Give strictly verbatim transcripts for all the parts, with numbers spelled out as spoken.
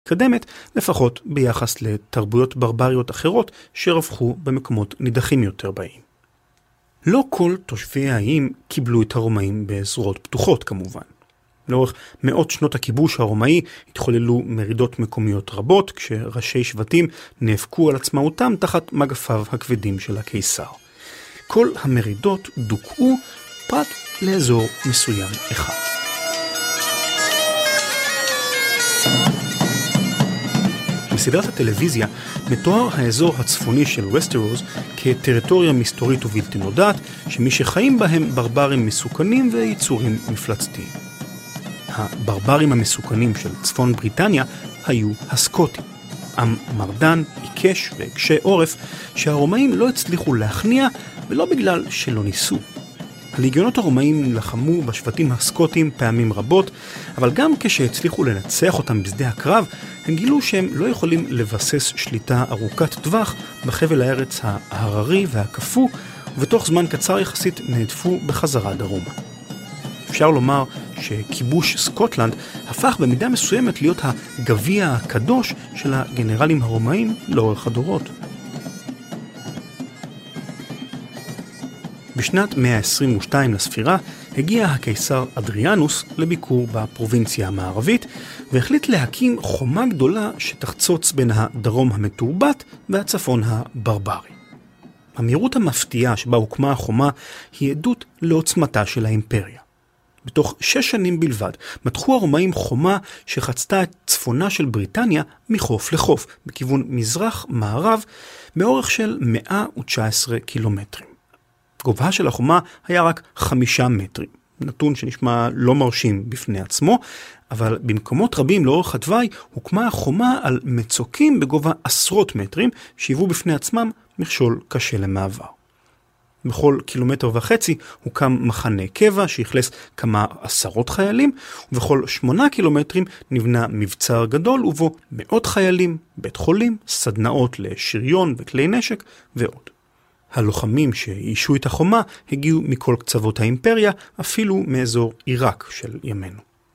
קדמת, לפחות ביחס לתרבויות ברבריות אחרות שרווחו במקומות נידחים יותר באיים. לא כל תושבי האיים קיבלו את הרומאים בזרועות פתוחות כמובן. לאורך מאות שנות הכיבוש הרומאי התחוללו מרידות מקומיות רבות, כשראשי שבטים נאבקו על עצמאותם תחת מגפיו הכבדים של הקיסר. כל המרידות דוכאו פרט לאזור מסוים אחד. בסדרת הטלוויזיה מתואר האזור הצפוני של וסטרוס כטריטוריה מסתורית ובלתי נודעת, שמי שחיים בהם ברברים מסוכנים ויצורים מפלצתיים. הברברים המסוכנים של צפון בריטניה היו הסקוטים, עם מרדן, עיקש וקשה עורף שהרומאים לא הצליחו להכניע ולא בגלל שלא ניסו. הליגיונות הרומאים לחמו בשבטים הסקוטים פעמים רבות, אבל גם כשהצליחו לנצח אותם בשדה הקרב, הם גילו שהם לא יכולים לבסס שליטה ארוכת טווח בחבל הארץ ההררי והקפוא, ובתוך זמן קצר יחסית נהדפו בחזרה דרומה. אפשר לומר שכיבוש סקוטלנד הפך במידה מסוימת להיות הגביע הקדוש של הגנרלים הרומאים לאורך הדורות. בשנת מאה עשרים ושתיים לספירה הגיע הקיסר אדריאנוס לביקור בפרובינציה המערבית והחליט להקים חומה גדולה שתחצוץ בין הדרום המתורבת והצפון הברברי. המהירות המפתיעה שבה הוקמה החומה היא עדות לעוצמתה של האימפריה. בתוך שש שנים בלבד מתחו הרומאים חומה שחצתה את צפונה של בריטניה מחוף לחוף בכיוון מזרח-מערב באורך של מאה ותשע עשרה קילומטרים. גובהה של החומה היה רק חמישה מטרים, נתון שנשמע לא מרשים בפני עצמו, אבל במקומות רבים לאורך התוואי הוקמה החומה על מצוקים בגובה עשרות מטרים שהיוו בפני עצמם מכשול קשה למעבר. בכל קילומטר וחצי הוקם מחנה קבע שהכלס כמה עשרות חיילים, ובכל שמונה קילומטרים נבנה מבצר גדול ובו מאות חיילים, בית חולים, סדנאות לשריון וכלי נשק ועוד. הלוחמים שאישו את החומה הגיעו מכל קצוות האימפריה, אפילו מאזור עיראק של ימינו.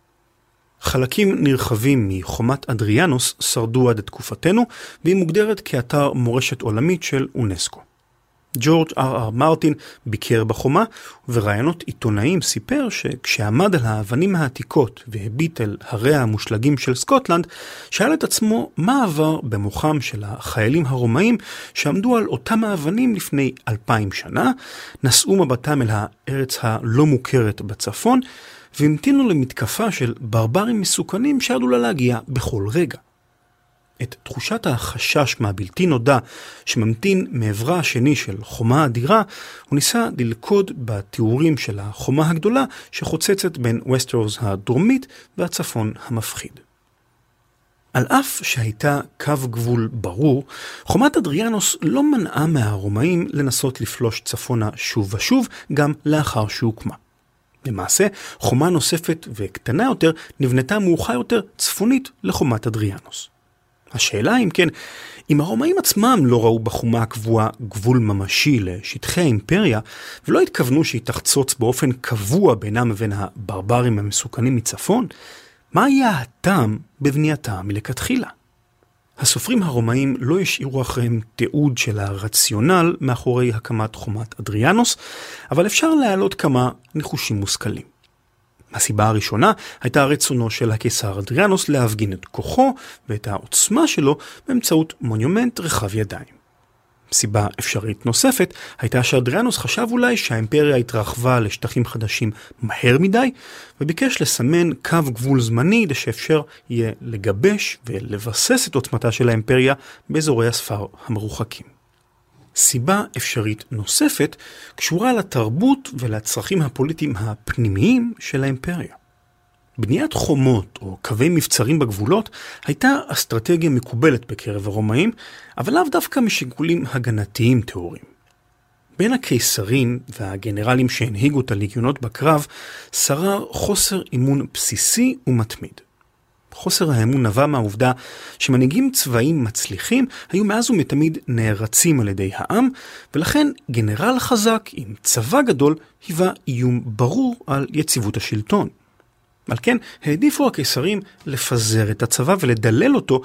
חלקים נרחבים מחומת אדריאנוס שרדו עד תקופתנו, והיא מוגדרת כאתר מורשת עולמית של אונסקו. ג'ורג' אר אר מרטין ביקר בחומה, וברעיונות עיתונאים סיפר שכשעמד על האבנים העתיקות והביט אל הריה המושלגים של סקוטלנד, שאל את עצמו מה עבר במוחם של החיילים הרומאים שעמדו על אותם האבנים לפני אלפיים שנה, נשאו מבטם אל הארץ הלא מוכרת בצפון, והמתינו למתקפה של ברברים מסוכנים שעלולה להגיע בכל רגע. את תחושת החשש מהבלתי נודע שממתין מעברה השני של חומה אדירה, הוא ניסה ללכוד בתיאורים של החומה הגדולה שחוצצת בין וסטרוס הדרומית והצפון המפחיד. על אף שהייתה קו גבול ברור, חומת אדריאנוס לא מנעה מהרומאים לנסות לפלוש צפונה שוב ושוב גם לאחר שהוקמה. למעשה, חומה נוספת וקטנה יותר נבנתה מאוחר יותר צפונית לחומת אדריאנוס. השאלה אם כן, אם הרומאים עצמם לא ראו בחומה הקבועה גבול ממשי לשטחי האימפריה, ולא התכוונו שהיא תחצוץ באופן קבוע בינם ובין הברברים המסוכנים מצפון, מה היה הטעם בבנייתה מלכתחילה? הסופרים הרומאים לא השאירו אחריהם תיעוד של הרציונל מאחורי הקמת חומת אדריאנוס, אבל אפשר להעלות כמה ניחושים מושכלים. הסיבה הראשונה הייתה רצונו של הקיסר אדריאנוס להפגין את כוחו ואת העוצמה שלו באמצעות מונומנט רחב ידיים. סיבה אפשרית נוספת הייתה שאדריאנוס חשב אולי שהאימפריה התרחבה לשטחים חדשים מהר מדי, וביקש לסמן קו גבול זמני שאפשר יהיה לגבש ולבסס את עוצמתה של האימפריה באזורי הספר המרוחקים. סיבה אפשרית נוספת קשורה לתרבות ולצרכים הפוליטיים הפנימיים של האימפריה. בניית חומות או קווי מבצרים בגבולות הייתה אסטרטגיה מקובלת בקרב הרומאים, אבל לאו דווקא משיקולים הגנתיים תיאוריים. בין הקיסרים והגנרלים שהנהיגו את הליגיונות בקרב שרר חוסר אימון בסיסי ומתמיד. חוסר האמון נבע מהעובדה שמנהיגים צבאיים מצליחים היו מאז ומתמיד נערצים על ידי העם, ולכן גנרל חזק עם צבא גדול היווה איום ברור על יציבות השלטון. על כן העדיפו הקיסרים לפזר את הצבא ולדלל אותו